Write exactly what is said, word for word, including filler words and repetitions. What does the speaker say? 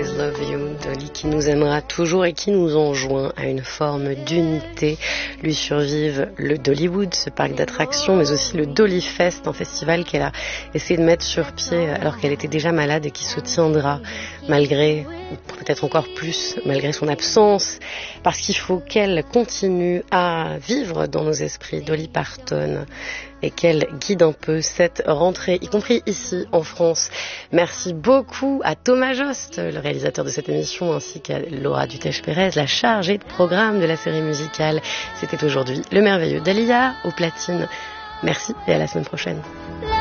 Love You, Dolly qui nous aimera toujours et qui nous enjoint à une forme d'unité. Lui survivent le Dollywood, ce parc d'attractions, mais aussi le Dolly Fest, un festival qu'elle a essayé de mettre sur pied alors qu'elle était déjà malade et qui se tiendra malgré, peut-être encore plus, malgré son absence, parce qu'il faut qu'elle continue à vivre dans nos esprits, Dolly Parton, et qu'elle guide un peu cette rentrée, y compris ici en France. Merci beaucoup à Thomas Jost, le réalisateur de cette émission, ainsi qu'à Laura Dutèche-Pérez, la chargée de programme de la série musicale. C'était aujourd'hui le merveilleux Dahlia au platine. Merci et à la semaine prochaine.